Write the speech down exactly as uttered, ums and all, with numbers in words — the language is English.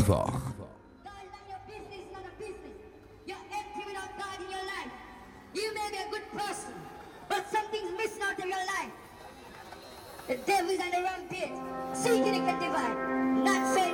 Diva. The devil is on the rampage, seeking a divide, not faith.